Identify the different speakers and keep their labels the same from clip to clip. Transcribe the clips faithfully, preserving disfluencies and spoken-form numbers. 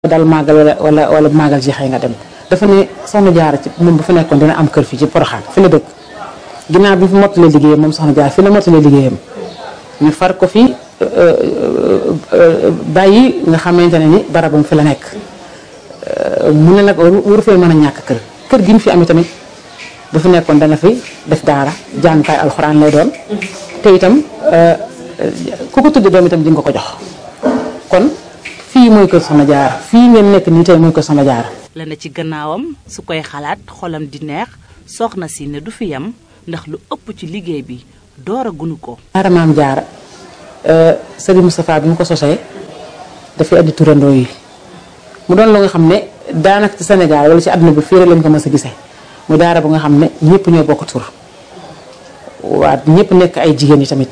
Speaker 1: dal màggal wala wala wala màggal jeexee nga dem dafa ne soxna Jaara ci moom bu fa nekkoon dina am kër fii ci Porokhane fi la dëkk ginnaaw bi fi mottalee liggéeyam moom soxna Jaara fi la mottalee liggéeyam ñu far ko fi bàyyi nga xamante ne ni barabam fi la nekk mu ne nag waru fee mën a ñàkk kër kër gi ñu fi amee tamit bu fi nekkoon dana fi def daara jàngukaay alxuraan lay doon te itam ku ko tudde doom itam di nga ko jox kon fii mooy kër Soxna Jaara fii ngeen nekk nii tey mooy kër Soxna Jaara
Speaker 2: la na ci gannaawam su koy xalaat xolam di neex soxna si ne du fi yam ndax lu ëpp ci liggéey bi door a gunu ko
Speaker 1: daara Maam Jaara Serigne Moustapha bi mu ko sosee dafay andi turandoo yi mu doon lu nga xam ne daanaka ci Sénégal wala ci àdduna bi fii rek lañ ko mës a gisee mu daara bu nga xam ne ñëpp ñoo bokk tur waa ñëpp nekk ay jigéen yi tamit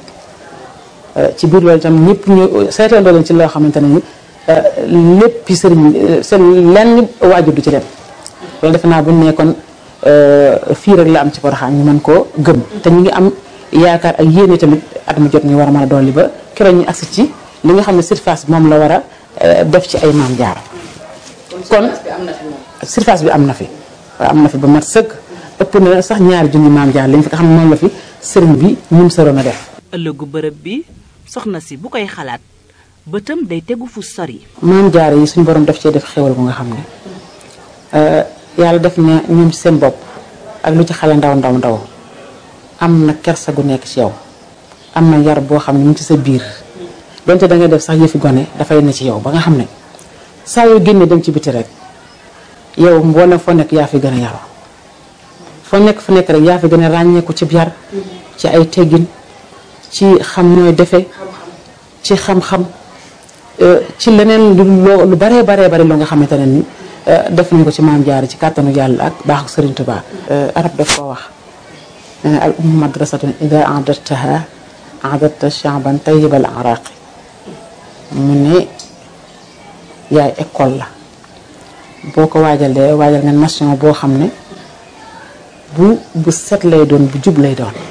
Speaker 1: ci biir loolu itam ñëpp ñu seetandoo leen ci loo xamante ne ni lépp sëriñ seen lenn waajur du ci dem loolu defe naa bu ñu nekkoon fii rek la am ci Porokhane ñu mën koo gëm te ñu ngi am yaakaar ak yéene tamit at mu jot ñu war a mën a dolli ba keroog ñu agsi ci li nga xam ne surface bi moom la war a def ci ay Maam Jaara kon surface bi am na fi waaw am na fi ba mat sëkk ëpp na sax ñaari junni Maam Jaara lañ fi nga xam ne moom la fi sëriñ bi ñum saroon a def
Speaker 2: ëllëgu bërëb bi soxna si bu koy xalaat bëtam day tegu fu sori
Speaker 1: Maam Jaara yi suñu borom def cee def xewal bu nga xam ne yàlla def na ñoom ci seen bopp ak lu ci xale ndaw ndaw ndaw am na kersa gu nekk ci yow am na yar boo xam ne mu ci sa biir donte da ngay def sax yëfi gone dafay ne ci yow ba nga xam ne saa yoo génnee dem ci biti rek yow mboolem foo nekk yaa fi gën a yaru foo nekk fu nekk rek yaa fi gën a ràññeeku ci yar ci ay teggin ci xam nooy defe ci xam-xam ci leneen lu lu baree baree bari loo nga xamante ne ni def nañ ko ci Maam Jaara ci kàttanu yàlla ak baaxu Sëriñ Tuubaa arab daf koo wax nee na al ummu madrasatun ida a'dadtaha a'dadta sha'ban tayyibal araqi mu ne yaay école la boo ko waajalee waajal nga nation boo xam ne bu bu set lay doon bu jub lay doon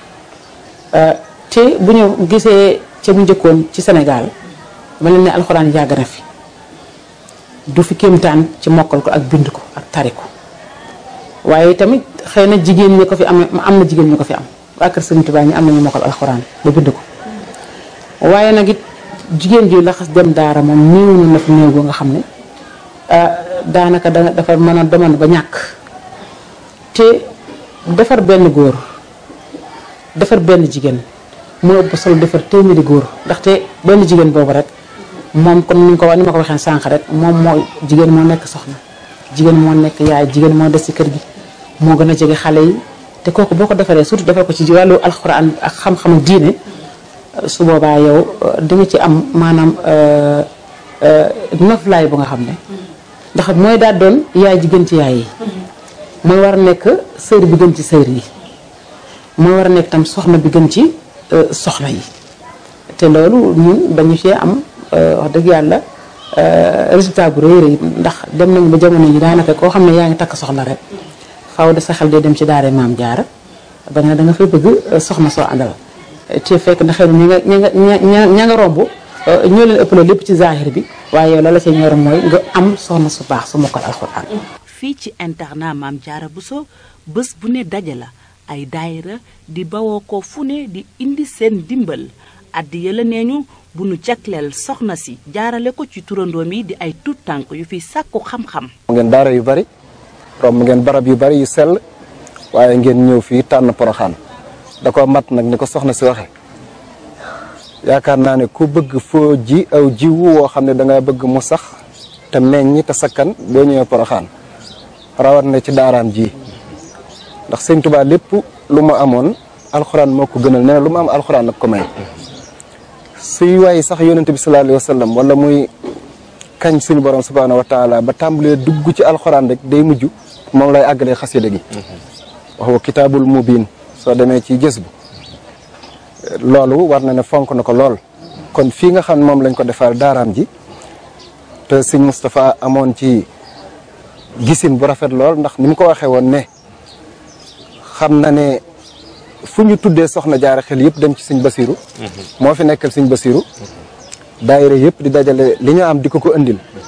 Speaker 1: te bu ñu gisee ca bu njëkkoon ci Sénégal ma leen ne alxuraan yàgg na fi du fi kéemtaan ci mokkal ko ak bind ko ak tari ko waaye tamit xëy na jigéen ñi ko fi am am na jigéen ñi ko fi am waa kër Sëriñ Tuubaa ñi am nañu mokkal alxuraan ba bind ko waaye nag it jigéen ji laxas dem daara moom néew na fi néew goo nga xam ne daanaka da dafa mën a demoon ba ñàkk te defar benn góor defar benn jigéen moo ëpp solo defar téeméeri góor ndaxte benn jigéen boobu rek moom comme ni nga ko ni ma ko waxee sànq rek moom moo jigéen moo nekk soxna jigéen moo nekk yaay jigéen moo des ci kër gi moo gën a jege xale yi te kooku boo ko defaree surtout defar ko ci wàllu alxuraan ak xam-xamu diine su boobaa yow di nga ci am maanaam noflaay bu nga xam ne ndax mooy daal doon yaay ji gën ci yaay yi mooy war a nekk sër bi gën ci sër yi mooy war a nekk tam soxna bi gën ci soxna yi te loolu ñun dañu cee am wax dëgg yàlla résultat bu rëy rëy ndax dem nañu ba jamono ji daanaka koo xam ne yaa ngi takk soxna rek faaw de sa xel dee dem ci daara Maam Jaara ba nga da nga fay bëgg soxna soo àndal te fekk na xëy na ña nga ña nga ña nga romb ñoo leen ëppale lépp ci zahir bi waaye yow la la see ñor mooy nga am soxna su baax su mokkal alxuraan.
Speaker 2: fii ci internat Maam Jaara Bousso bés bu ne daje la ay daayira di bawoo ko fu ne di indi seen dimbal addi yëla nee ñu bu nu jagleel soxna si jaarale ko ci turandoom yi di ay tuut tànk yu fi sàkku xam-xam.
Speaker 3: ngeen daara yu bari romb ngeen barab yu bari yu sell waaye ngeen ñëw fii tànn Porokhane da ko mat nag ni ko soxna si waxe yaakaar naa ne ku bëgg foo ji aw jiwu woo xam ne danga bëgg mu sax te meññi te sakkan boo ñëwee Porokhane rawat na ci daaraam ji ndax Sëñ Tuubaa lépp lu mu amoon alxuraan moo ko gënal nee na lu mu am alxuraan nag ko may suy waaye sax yonente bi sallallahu alayhi wa sallam wala muy kañ suñu borom subhaanahu wa taala ba tàmbalee dugg ci alxuraan rek day mujj moom lay àggalee xasida gi wax wa kitaabul mubiin soo demee ci gës bu loolu war na ne fonk na ko lool kon fii nga xam ne moom lañ ko defal daaraam ji te sëñ Moustapha amoon ci gisin bu rafet lool ndax ni mu ko waxee woon ne xam na ne fu ñu tuddee soxna jaara xel yëpp dem ci sëñ Basiru moo fi nekkal sëñ Basiru daayira yëpp di dajale li ñu am di ko ko andil